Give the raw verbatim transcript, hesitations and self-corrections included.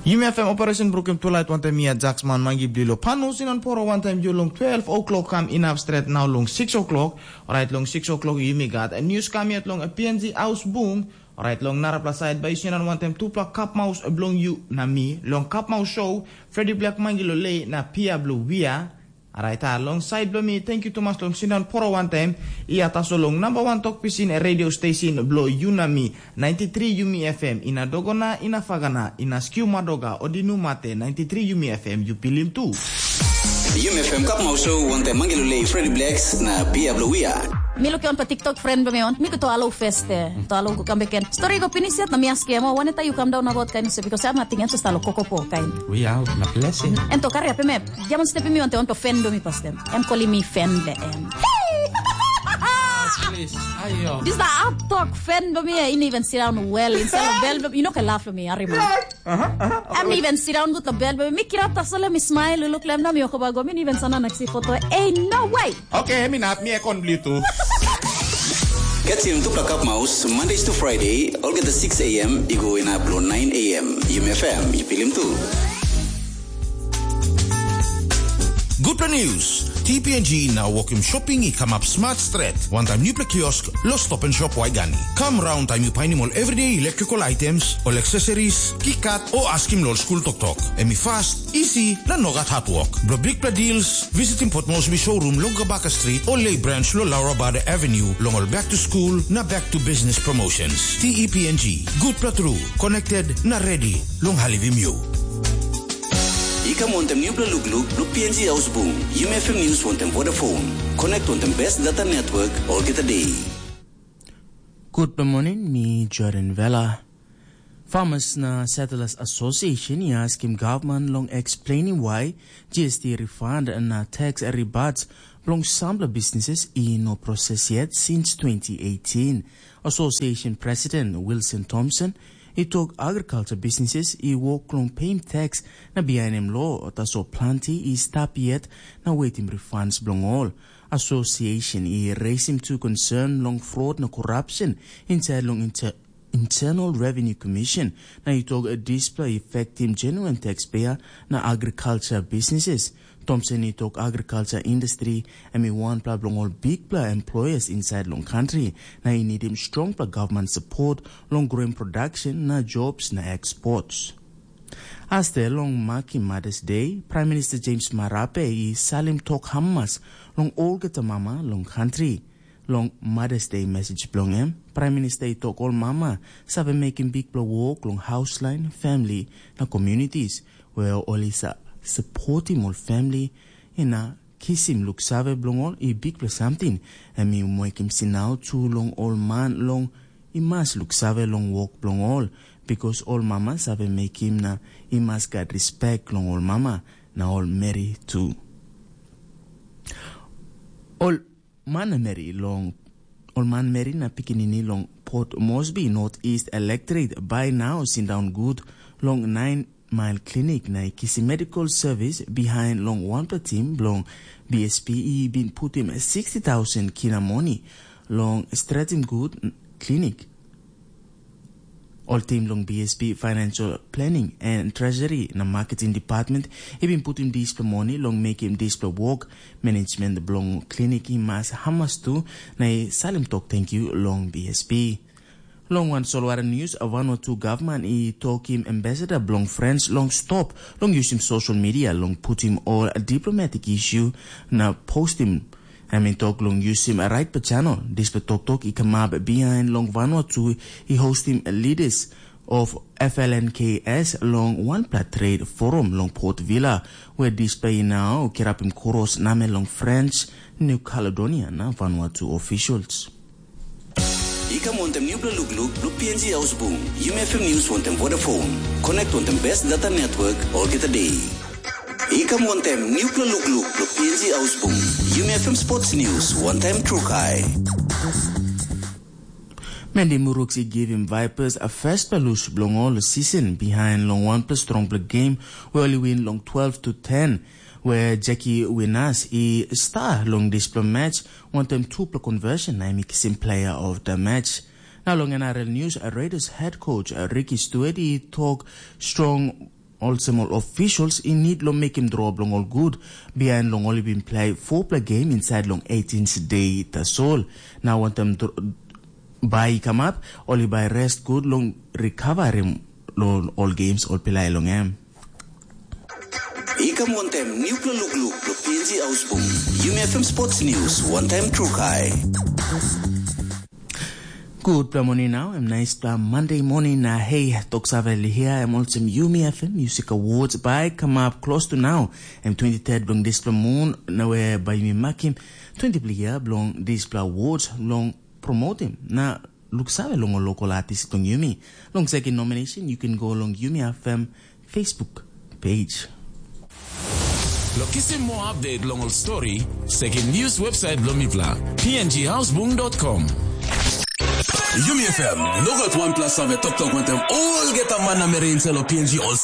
U M F M Operation Brooklyn Twilight one time Mia Jacksman mangi blilo panos in on poro one time you long twelve o'clock come in upstreet now long six o'clock. Alright long six o'clock you me got a news come yet long a P N G house boom. Alright long narapla side by sinan one time two plak cup mouse blong you na me long cup mouse show Freddie Black mangi lo lay na Pia Blue Via. Alright, alongside Blow me, thank you to mas long sinan poro one time. Iya taso long number one talk pisin a radio station Blow Unami ninety-three Yumi F M ina dogona ina fagana ina skiu madoga odinu mate ninety-three Yumi F M you pilim too. Yumi F M kap mau show one time mangilu lay Freddie Blacks na Pia Blue Via. Milo kion pa TikTok friend ba meon? Miko to alo feste. To alo ko kambeken. Story ko pinisiat na miaski mo. Wanita you come down about kain se because I'm tingin sa talo kokopo kain. We out na blessing. Ento karya pe me. Diamond step me on te on to fendo mi pastem. Em koli mi fende em. Please. Ayo. This the up talk fend ba me in even sit down well instead of bell. You know ka laugh me arima. Uh-huh. I'm even sit down good the bell ba me kirap ta sala mi smile look lem na mi ko ba go mi even sana naksi photo. Eh no way. Okay, mi nap mi e kon blue too. Get him to plug up mouse Mondays to Friday, all get the six a.m. You go in up below nine a.m. U M F M, you feel him too. Good news. T P N G now walk him shopping I come up Smart Street. One time new play kiosk, lost stop and shop Waigani. Come round time you find him all everyday electrical items, all accessories, KitKat, or ask him lol school talk talk. And me fast, easy, na nogat hard work. Bro big play deals, visit him Port Moresby showroom, Longabaka Street, or Lay Branch, Lo Laura Bada Avenue, long all back to school, na back to business promotions. T E P N G, good play through, connected, na ready, long halivim you. Ika montem new blue look look blue P N G house boom. U M F M news montem Vodafone. Connect on the best data network all get a day. Good morning, me Jordan Vella. Farmers na Settlers Association ask him government long explaining why G S T refund and tax rebates long some businesses in no process yet since twenty eighteen. Association President Wilson Thompson he took agriculture businesses he work long paying tax na behind him law taso plenty he stop yet na waiting refunds belong all. Association he raised him to concern long fraud na corruption inside long inter Internal Revenue Commission na itog a display effective genuine taxpayer na agriculture businesses. Thompson itog agriculture industry and me one pla long all big pla employers inside long country na he need him strong pla government support long growing production na jobs na exports. As the long marking Mother's Day, Prime Minister James Marape he salim talk hammas long all mama long country. Long Mother's Day message belong em. Prime Minister talk all mama sabe making big blow walk long house line, family, na communities where all is supporting all family in a kiss him look sabe belong all i big blow something and me make him see now too long all man long he must look sabe long walk belong all because all mama sabe make him na he must get respect long all mama na all marry too. All man marry long all man marry na pikinini long Port Moresby Northeast Electorate by now sit down good long nine mile clinic na kisi medical service behind long one per team long B S P e been put him sixty thousand kina money long Stratum Good clinic. All team long B S P financial planning and treasury na marketing department he been put him display money long make him display work management long clinic he mas hamas tu na salim talk thank you long B S P. Long one Solwara news a one or two government he talk him ambassador long friends long stop long use him social media long put him all a diplomatic issue na post him I mean talk long use him a right per channel. This per talk talk he come up behind long one or two he host him leaders of F L N K S long one plat trade forum long Port Villa where display now kirap him koros name long French New Caledonia na Vanuatu officials. Ika montem new blue look look blue P N G house boom. U M F M news montem Vodafone. Connect on the best data network all get a day. Ika montem new blue look look blue P N G house boom. U M F M Sports News one time true kai. Mandy Muruxi gave him Vipers a first peluche belong all the season behind long one plus strong play game where only win long twelve to ten where Jackie Winas he star long display match one time two play conversion I make him player of the match. Now long N R L news, a Raiders head coach uh, Ricky Stewart he talk strong also all officials in need long make him draw up long all good. Behind long only been play four play game inside long eighteenth day that's all. Now want them to buy come up, only by rest good long recover him long all games all play long em. Ika montem new look look lo P N G Ausbung. U M F M Sports News one time true kai. Good morning now. I'm nice to Monday morning. Uh, hey, Toksaveli here. I'm also U M F M Music Awards by come up close to now. I'm twenty-third long display moon. Now uh, by me making twenty player long display awards long promoting. Now look save long local artist long Yumi. Long second nomination you can go along U M F M Facebook page. Lokisi more update long story. Second news website Blomipla P N G houseboom dot com. U M F M, nog het one plus met Tok Tok met hem. All get a man na merin selo P N G all